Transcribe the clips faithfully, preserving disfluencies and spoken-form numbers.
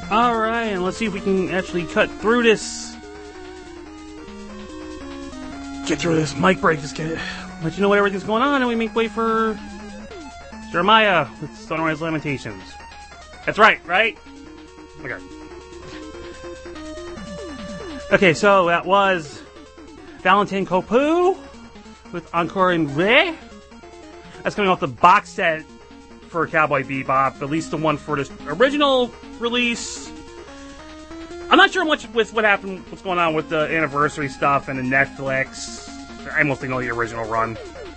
Alright, and let's see if we can actually cut through this. Get through this mic break. Just get, let you know what everything's going on, and we make way for Jeremiah with Sunrise Lamentations. That's right, right? Okay. Okay, so that was Valentin Copu with Encore in Vrai. That's coming off the box set for Cowboy Bebop, at least the one for this original release. I'm not sure much with what happened, what's going on with the anniversary stuff and the Netflix. I mostly know the original run.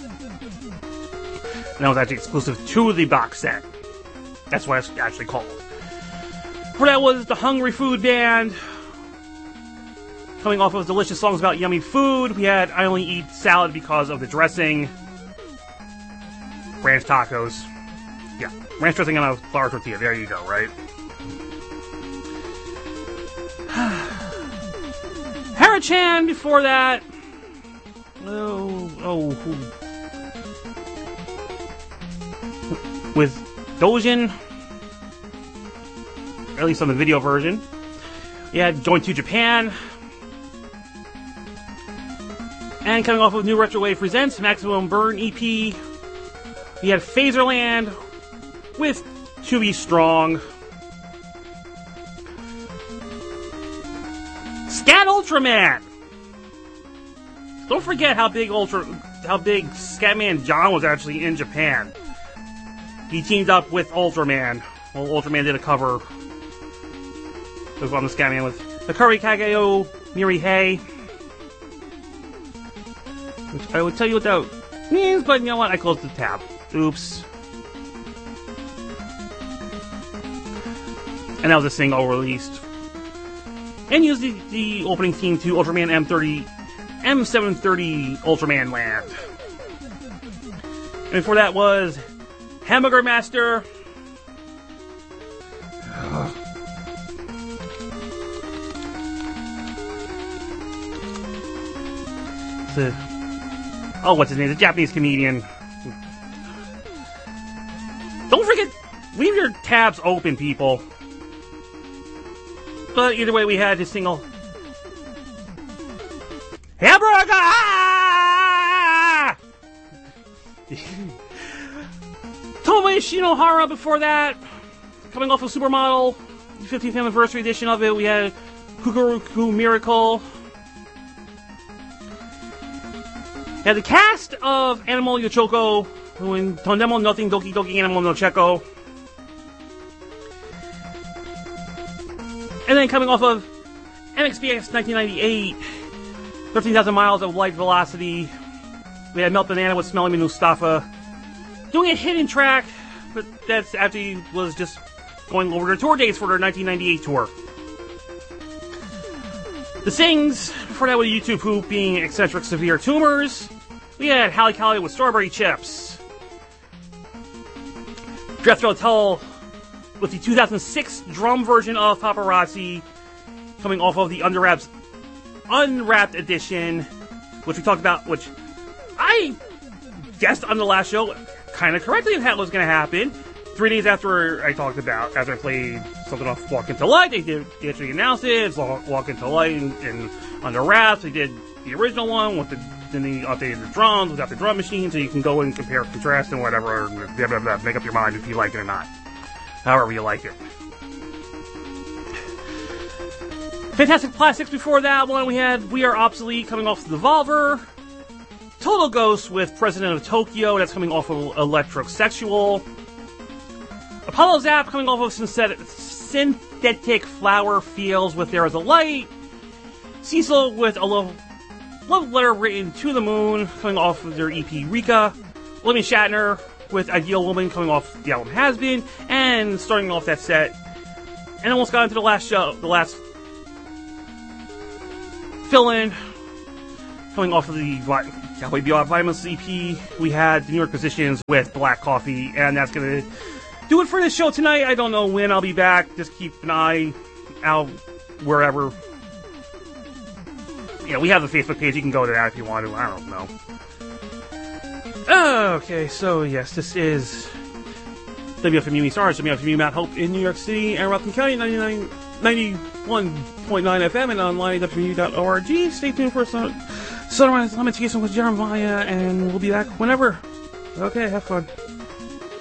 And that was actually exclusive to the box set. That's what it's actually called. For that was the Hungry Food Band. Coming off of delicious songs about yummy food, we had I Only Eat Salad Because of the Dressing. Ranch tacos. Yeah, ranch dressing on a flour tortilla. There you go, right? Hara-chan before that. Oh, oh. Who? With Dojin. Or at least on the video version. We had Join to Japan. And coming off of New Retro Wave Presents Maximum Burn E P. We had Phaserland with To Be Strong. Scat Ultraman! Don't forget how big Ultra, how big Scatman John was actually in Japan. He teamed up with Ultraman. Well, Ultraman did a cover. It was on the Scatman with Hikari Kageo Mirihei. Which I would tell you what that means, but you know what? I closed the tab. Oops. And that was a single released. And used the, the opening theme to Ultraman M thirty, M seven thirty Ultraman Land. And before that was Hamburger Master. The, oh, what's his name? The Japanese comedian. Don't forget, leave your tabs open, people. But either way, we had his single Hamburger! Tomoe Shinohara before that. Coming off of Supermodel, fiftieth anniversary edition of it, we had Kukuruku Miracle. We had the cast of Animal Yochoko, who in Tondemo Nothing Doki Doki Animal no Cheko. And then coming off of M X B X nineteen ninety-eight, thirteen thousand miles of light velocity, we had Melt Banana with Smelly Me Mustafa doing a hidden track, but that's after he was just going over their tour dates for their nineteen ninety-eight tour. The Sings, before that with YouTube Poop being Eccentric Severe Tumors, we had Halle Kali with Strawberry Chips. Jethro Tull with the two thousand six drum version of Paparazzi, coming off of the Underwraps Unwrapped edition, which we talked about, which I guessed on the last show kind of correctly that was going to happen. Three days after I talked about, after I played something off Walk Into Light, they did they actually announced it. It's Walk Into Light and, and Under Wraps. They did the original one with the, then they updated the drums without the drum machine, so you can go and compare, contrast, and whatever, and blah, blah, blah, make up your mind if you like it or not. However you like it. Fantastic Plastics before that one, we had We Are Obsolete coming off the Devolver. Total Ghost with President of Tokyo, that's coming off of Electric Sexual. Apollo Zap coming off of synthetic, synthetic Flower Fields with There Is a Light. Cecil with a love, love letter written to the moon coming off of their E P Rika. William Shatner with Ideal Woman coming off the album Has Been. And starting off that set, and almost got into the last show, the last fill-in coming off of the Cowboy Bebop Violence E P. We had the New York Musicians with Black Coffee, and that's gonna do it for this show tonight. I don't know when I'll be back. Just keep an eye out wherever. Yeah, we have a Facebook page. You can go to that if you want to. I don't know. Okay, so yes, this is W F M U East Orange, W F M U Mount Hope in New York City, and Rockland County, ninety-nine, ninety-one point nine F M, and online at W F M U dot org. Stay tuned for some Sunrise Lamentation with Jeremiah, and we'll be back whenever. Okay, have fun.